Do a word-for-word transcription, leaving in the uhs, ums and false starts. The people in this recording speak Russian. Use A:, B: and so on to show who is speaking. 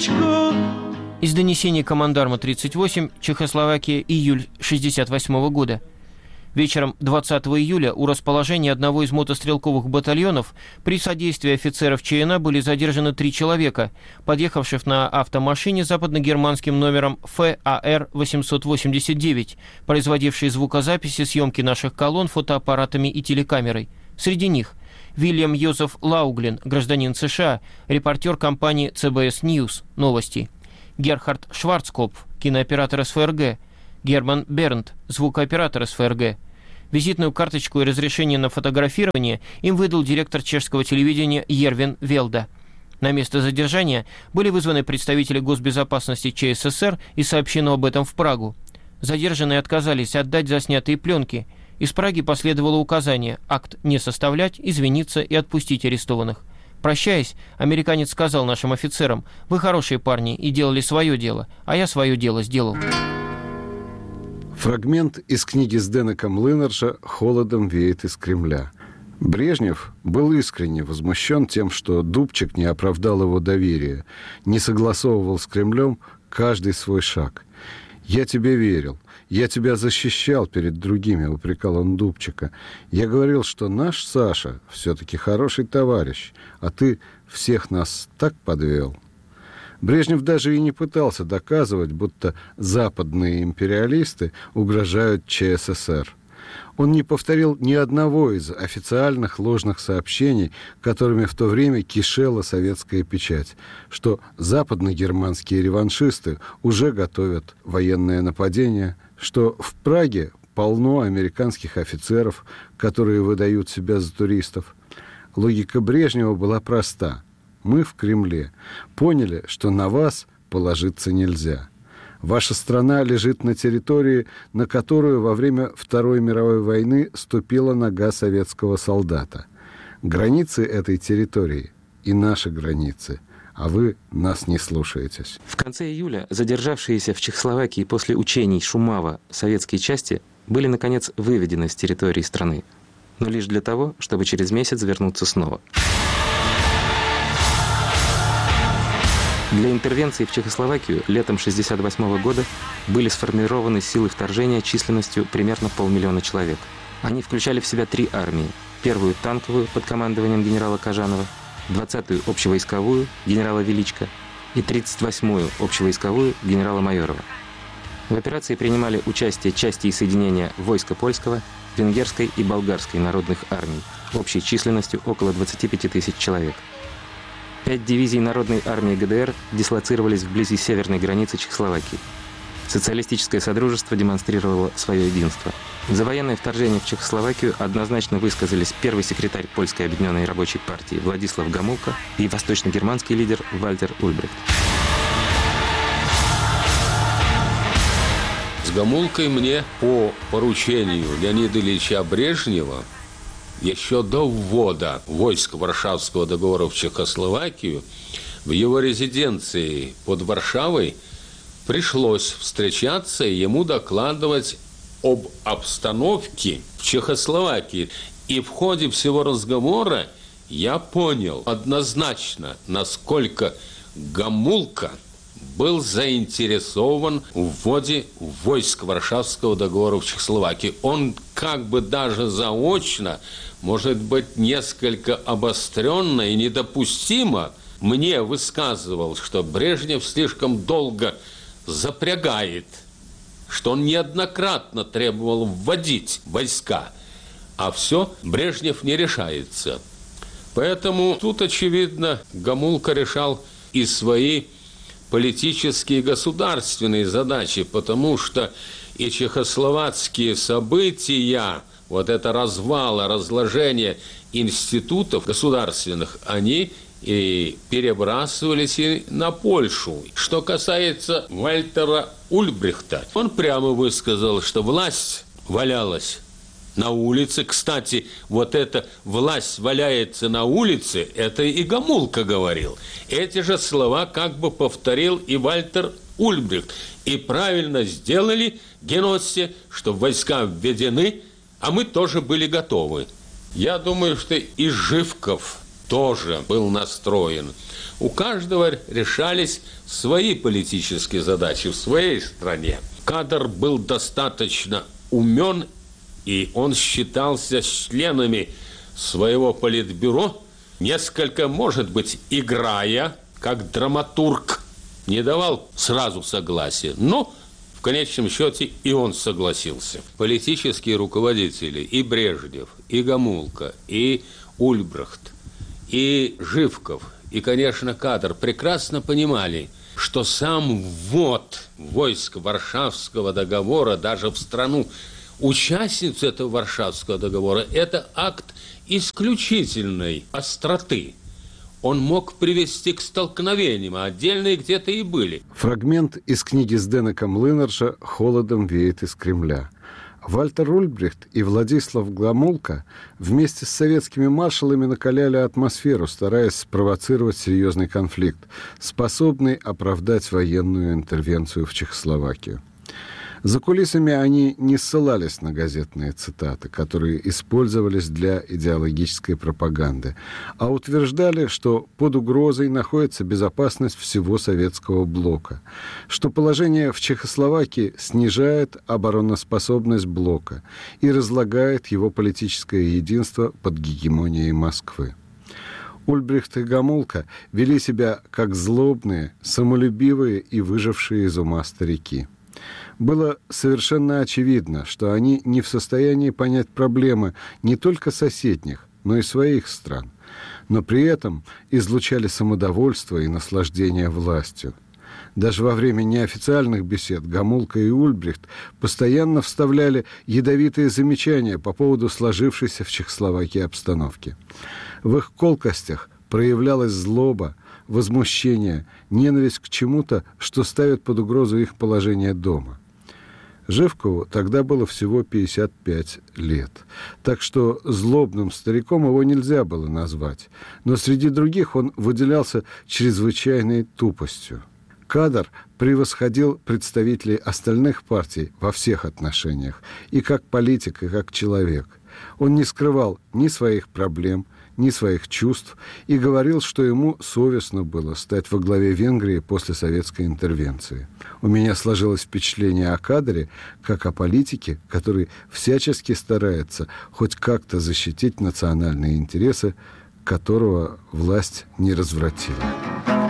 A: речку.
B: Из донесений командарма тридцать восемь, Чехословакия, июль шестьдесят восьмого года. Вечером двадцатого июля у расположения одного из мотострелковых батальонов при содействии офицеров ЧНА были задержаны три человека, подъехавших на автомашине с западногерманским номером эф а эр восемьсот восемьдесят девять, производившей звукозаписи съемки наших колонн фотоаппаратами и телекамерой. Среди них Вильям Йозеф Лауглин, гражданин США, репортер компании си би эс News, новости; Герхард Шварцкопф, кинооператор эс эф эр гэ; Герман Бернт, звукооператор эс эф эр гэ. Визитную карточку и разрешение на фотографирование им выдал директор чешского телевидения Ервин Велда. На место задержания были вызваны представители госбезопасности че эс эс эр и сообщено об этом в Прагу. Задержанные отказались отдать заснятые пленки. Из Праги последовало указание акт не составлять, извиниться и отпустить арестованных. Прощаясь, американец сказал нашим офицерам: «Вы хорошие парни и делали свое дело, а я свое дело сделал».
C: Фрагмент из книги Сденека Млынарша «Холодом веет из Кремля». Брежнев был искренне возмущен тем, что Дубчик не оправдал его доверие, не согласовывал с Кремлем каждый свой шаг. «Я тебе верил, я тебя защищал перед другими», — упрекал он Дубчика. «Я говорил, что наш Саша все-таки хороший товарищ, а ты всех нас так подвел». Брежнев даже и не пытался доказывать, будто западные империалисты угрожают че эс эс эр. Он не повторил ни одного из официальных ложных сообщений, которыми в то время кишела советская печать, что западногерманские реваншисты уже готовят военное нападение, что в Праге полно американских офицеров, которые выдают себя за туристов. Логика Брежнева была проста. Мы в Кремле поняли, что на вас положиться нельзя. Ваша страна лежит на территории, на которую во время Второй мировой войны ступила нога советского солдата. Границы этой территории и наши границы, а вы нас не слушаетесь.
D: В конце июля задержавшиеся в Чехословакии после учений Шумава советские части были, наконец, выведены с территории страны, но лишь для того, чтобы через месяц вернуться снова. Для интервенции в Чехословакию летом тысяча девятьсот шестьдесят восьмого года были сформированы силы вторжения численностью примерно полмиллиона человек. Они включали в себя три армии. Первую танковую под командованием генерала Кожанова, двадцатую общевойсковую генерала Величко и тридцать восьмую общевойсковую генерала Майорова. В операции принимали участие части и соединения войска польского, венгерской и болгарской народных армий общей численностью около двадцати пяти тысяч человек. Пять дивизий Народной армии гэ дэ эр дислоцировались вблизи северной границы Чехословакии. Социалистическое содружество демонстрировало свое единство. За военное вторжение в Чехословакию однозначно высказались первый секретарь Польской объединенной рабочей партии Владислав Гомулка и восточно-германский лидер Вальтер Ульбрихт.
E: С Гомулкой мне по поручению Леонида Ильича Брежнева еще до ввода войск Варшавского договора в Чехословакию в его резиденции под Варшавой пришлось встречаться и ему докладывать об обстановке в Чехословакии. И в ходе всего разговора я понял однозначно, насколько Гомулка был заинтересован в вводе войск Варшавского договора в Чехословакии. Он как бы даже заочно, может быть, несколько обостренно и недопустимо мне высказывал, что Брежнев слишком долго запрягает, что он неоднократно требовал вводить войска, а все Брежнев не решается. Поэтому тут, очевидно, Гомулка решал и свои политические и государственные задачи, потому что и чехословацкие события, вот это развал, разложение институтов государственных, они и перебрасывались и на Польшу. Что касается Вальтера Ульбрихта, он прямо высказал, что власть валялась на улице. Кстати, вот эта власть валяется на улице, это и Гомулка говорил. Эти же слова как бы повторил и Вальтер Ульбрихт. И правильно сделали Геноссе, что войска введены, а мы тоже были готовы. Я думаю, что и Живков тоже был настроен. У каждого решались свои политические задачи в своей стране. Кадр был достаточно умен, и он считался членами своего политбюро, несколько, может быть, играя, как драматург, не давал сразу согласия, но в конечном счете и он согласился. Политические руководители и Брежнев, и Гомулка, и Ульбрихт, и Живков, и, конечно, Кадр прекрасно понимали, что сам ввод войск Варшавского договора даже в страну участницу этого Варшавского договора – это акт исключительной остроты. Он мог привести к столкновениям, а отдельные где-то и были.
C: Фрагмент из книги Сденека Млынарша «Холодом веет из Кремля». Вальтер Ульбрихт и Владислав Гомулка вместе с советскими маршалами накаляли атмосферу, стараясь спровоцировать серьезный конфликт, способный оправдать военную интервенцию в Чехословакию. За кулисами они не ссылались на газетные цитаты, которые использовались для идеологической пропаганды, а утверждали, что под угрозой находится безопасность всего советского блока, что положение в Чехословакии снижает обороноспособность блока и разлагает его политическое единство под гегемонией Москвы. Ульбрихт и Гомулка вели себя как злобные, самолюбивые и выжившие из ума старики. Было совершенно очевидно, что они не в состоянии понять проблемы не только соседних, но и своих стран, но при этом излучали самодовольство и наслаждение властью. Даже во время неофициальных бесед Гомулка и Ульбрихт постоянно вставляли ядовитые замечания по поводу сложившейся в Чехословакии обстановки. В их колкостях проявлялась злоба, возмущение, ненависть к чему-то, что ставит под угрозу их положение дома. Живкову тогда было всего пятьдесят пять лет, так что злобным стариком его нельзя было назвать, но среди других он выделялся чрезвычайной тупостью. Кадр превосходил представителей остальных партий во всех отношениях, и как политик, и как человек. Он не скрывал ни своих проблем, ни своих чувств, и говорил, что ему совестно было стать во главе Венгрии после советской интервенции. У меня сложилось впечатление о Кадре, как о политике, который всячески старается хоть как-то защитить национальные интересы, которого власть не развратила.